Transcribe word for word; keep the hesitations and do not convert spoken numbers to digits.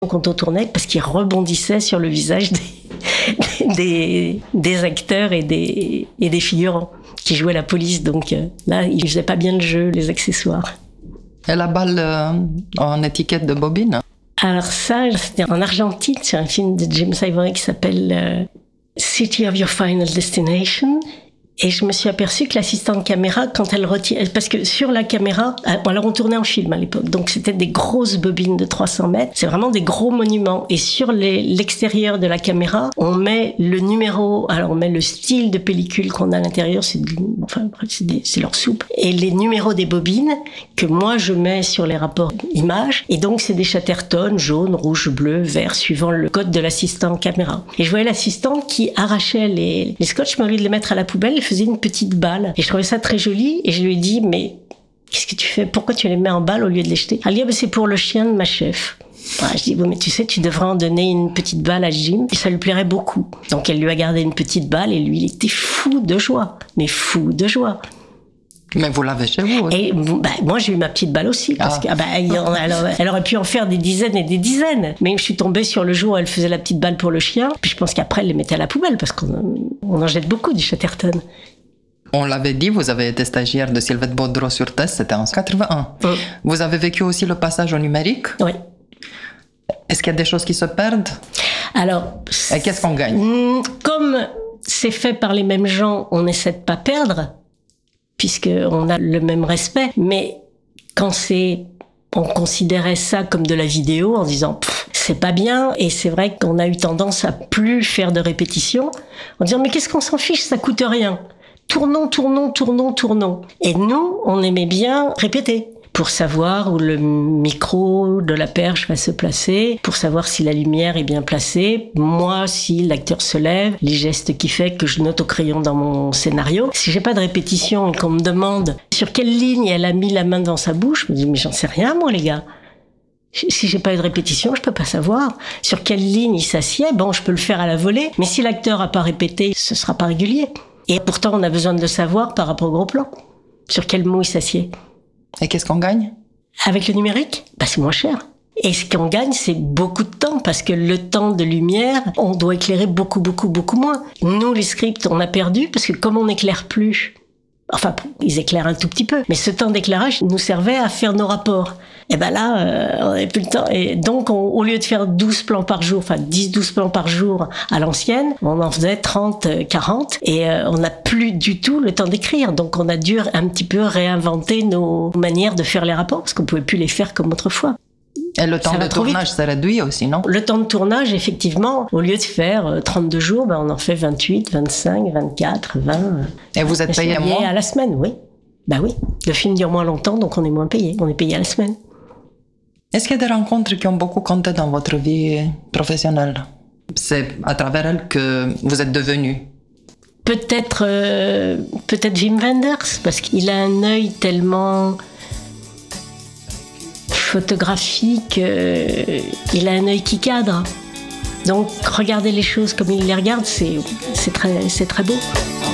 Quand on tournait, parce qu'il rebondissait sur le visage des, des, des acteurs et des, et des figurants qui jouaient la police. Donc là, ils faisaient pas bien le jeu, les accessoires. Et la balle euh, en étiquette de bobine? Alors ça, c'était en Argentine, c'est un film de James Ivory qui s'appelle euh, City of Your Final Destination. Et je me suis aperçue que l'assistante caméra, quand elle retire... Parce que sur la caméra... Alors, on tournait en film à l'époque. Donc, c'était des grosses bobines de trois cents mètres. C'est vraiment des gros monuments. Et sur les, l'extérieur de la caméra, on met le numéro... Alors, on met le style de pellicule qu'on a à l'intérieur. C'est, du, enfin, c'est, des, c'est leur soupe. Et les numéros des bobines que moi, je mets sur les rapports images. Et donc, c'est des Chatterton, jaune, rouge, bleu, vert, suivant le code de l'assistant caméra. Et je voyais l'assistante qui arrachait les, les scotch, mais au lieu de les mettre à la poubelle, elle faisait une petite balle. Et je trouvais ça très joli. Et je lui ai dit, mais qu'est-ce que tu fais? Pourquoi tu les mets en balle au lieu de les jeter? Elle dit, ah, ben, c'est pour le chien de ma chef. Ah, je dis, bon, mais tu sais, tu devrais en donner une petite balle à Jim. Et ça lui plairait beaucoup. Donc elle lui a gardé une petite balle et lui, il était fou de joie. Mais fou de joie. Mais vous l'avez chez vous aussi. Et bah, moi, j'ai eu ma petite balle aussi. Parce ah. que, ah bah, elle, elle aurait pu en faire des dizaines et des dizaines. Mais je suis tombée sur le jour où elle faisait la petite balle pour le chien. Puis je pense qu'après, elle les mettait à la poubelle parce qu'on on en jette beaucoup du Chatterton. On l'avait dit, vous avez été stagiaire de Sylvette Baudreau sur Test, c'était en quatre-vingt-un. Mmh. Vous avez vécu aussi le passage au numérique? Oui. Est-ce qu'il y a des choses qui se perdent? Alors... Et qu'est-ce qu'on gagne? Comme c'est fait par les mêmes gens, on essaie de pas perdre, puisqu'on a le même respect. Mais quand c'est... On considérait ça comme de la vidéo en disant « c'est pas bien ». Et c'est vrai qu'on a eu tendance à plus faire de répétitions en disant « mais qu'est-ce qu'on s'en fiche, ça coûte rien ». Tournons, tournons, tournons, tournons. Et nous, on aimait bien répéter pour savoir où le micro de la perche va se placer, pour savoir si la lumière est bien placée, moi, si l'acteur se lève, les gestes qu'il fait que je note au crayon dans mon scénario. Si j'ai pas de répétition et qu'on me demande sur quelle ligne elle a mis la main dans sa bouche, je me dis mais j'en sais rien moi les gars. Si j'ai pas eu de répétition, je peux pas savoir. Sur quelle ligne il s'assied, bon, je peux le faire à la volée, mais si l'acteur a pas répété, ce sera pas régulier. Et pourtant, on a besoin de le savoir par rapport au gros plan. Sur quel mot il s'assied. Et qu'est-ce qu'on gagne? Avec le numérique, bah, c'est moins cher. Et ce qu'on gagne, c'est beaucoup de temps, parce que le temps de lumière, on doit éclairer beaucoup, beaucoup, beaucoup moins. Nous, les scripts, on a perdu, parce que comme on n'éclaire plus, enfin, ils éclairent un tout petit peu, mais ce temps d'éclairage nous servait à faire nos rapports. Et ben là, euh, on n'avait plus le temps. Et donc, on, au lieu de faire douze plans par jour, enfin dix douze plans par jour à l'ancienne, on en faisait trente, quarante, et euh, on n'a plus du tout le temps d'écrire. Donc, on a dû un petit peu réinventer nos manières de faire les rapports, parce qu'on ne pouvait plus les faire comme autrefois. Et le temps de tournage s'est réduit aussi, non? Le temps de tournage, effectivement, au lieu de faire trente-deux jours, ben on en fait vingt-huit, vingt-cinq, vingt-quatre, vingt. Et vous êtes payé à moins? À la semaine, oui. Ben oui. Le film dure moins longtemps, donc on est moins payé. On est payé à la semaine. Est-ce qu'il y a des rencontres qui ont beaucoup compté dans votre vie professionnelle? C'est à travers elles que vous êtes devenu? Peut-être, euh, peut-être Wim Wenders, parce qu'il a un œil tellement photographique, euh, il a un œil qui cadre. Donc, regarder les choses comme il les regarde, c'est, c'est très, c'est très beau.